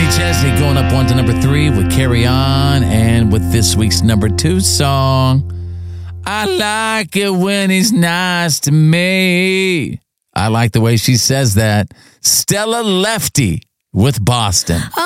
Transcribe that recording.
Chesney going up 1 to number 3 with Carry On, and with this week's number 2 song, I like it when he's nice to me. I like the way she says that. Stella Lefty with Boston.